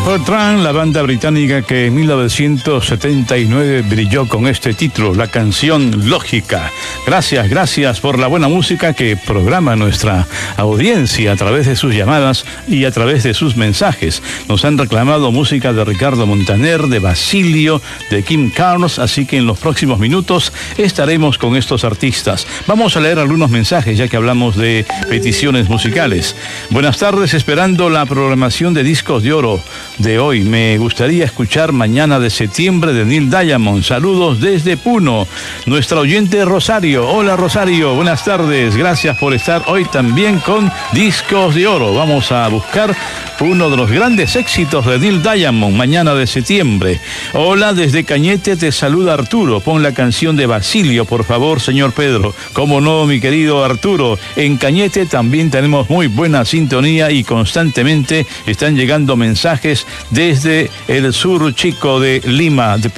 Pearl Jam, la banda británica que en 1979 brilló con este título, la canción Lógica. Gracias por la buena música que programa nuestra audiencia a través de sus llamadas y a través de sus mensajes. Nos han reclamado música de Ricardo Montaner, de Basilio, de Kim Carnes, así que en los próximos minutos estaremos con estos artistas. Vamos a leer algunos mensajes ya que hablamos de peticiones musicales. Buenas tardes, esperando la programación de Discos de Oro de hoy. Me gustaría escuchar Mañana de Septiembre de Neil Diamond. Saludos desde Puno. Nuestra oyente Rosario. Hola Rosario, buenas tardes. Gracias por estar hoy también con Discos de Oro. Vamos a buscar uno de los grandes éxitos de Neil Diamond, Mañana de Septiembre. Hola, desde Cañete te saluda Arturo. Pon la canción de Basilio, por favor, señor Pedro. Cómo no, mi querido Arturo. En Cañete también tenemos muy buena sintonía y constantemente están llegando mensajes desde el sur chico de Lima, de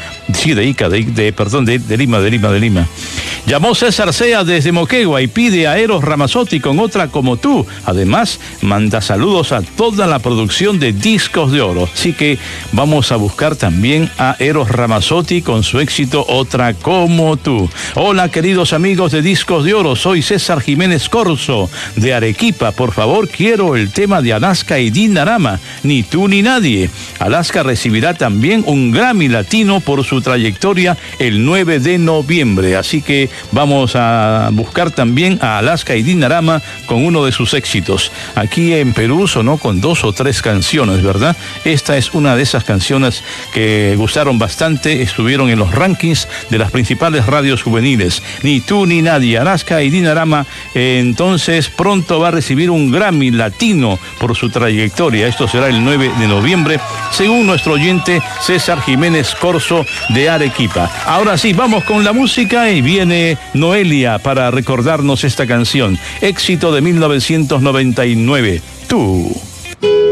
Lima. Llamó César Sea desde Moquegua y pide a Eros Ramazzotti con Otra Como Tú. Además, manda saludos a toda la producción de Discos de Oro. Así que vamos a buscar también a Eros Ramazzotti con su éxito Otra Como Tú. Hola, queridos amigos de Discos de Oro. Soy César Jiménez Corzo de Arequipa. Por favor, quiero el tema de Alaska y Dinarama, Ni tú ni nadie. Alaska recibirá también un Grammy Latino por su trayectoria el 9 de noviembre. Así que vamos a buscar también a Alaska y Dinarama con uno de sus éxitos. Aquí en Perú sonó con 2 o 3 canciones, ¿verdad? Esta es una de esas canciones que gustaron bastante, estuvieron en los rankings de las principales radios juveniles. Ni tú ni nadie, Alaska y Dinarama, entonces pronto va a recibir un Grammy Latino por su trayectoria. Esto será el 9 de noviembre, según nuestro oyente César Jiménez Corzo de Arequipa. Ahora sí, vamos con la música y viene Noelia para recordarnos esta canción, éxito de 1999, Tú.